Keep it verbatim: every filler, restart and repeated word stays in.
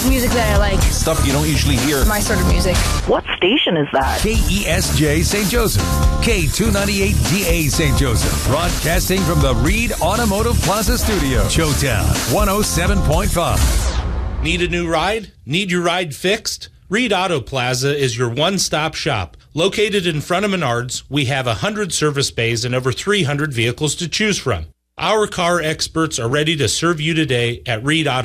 music that I like. Stuff you don't usually hear. My sort of music. What station is that? K E S J Saint Joseph. K two ninety-eight D A Saint Joseph. Broadcasting from the Reed Automotive Plaza Studio. Showtown one oh seven point five. Need a new ride? Need your ride fixed? Reed Auto Plaza is your one-stop shop. Located in front of Menards, we have one hundred service bays and over three hundred vehicles to choose from. Our car experts are ready to serve you today at Reed Auto